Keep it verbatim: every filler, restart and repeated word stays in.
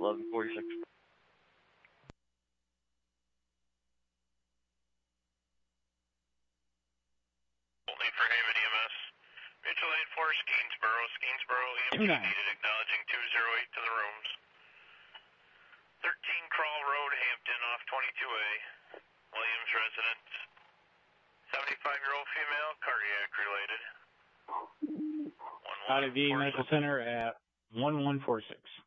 eleven forty-six. Only for Haven E M S. Mutual aid force, Gainsboro. Gainsboro, E M T needed, acknowledging two zero eight to the rooms. thirteen Crawl Road, Hampton, off twenty-two A. Williams residence. seventy-five-year-old female, cardiac related. Out of the medical center at one one four six.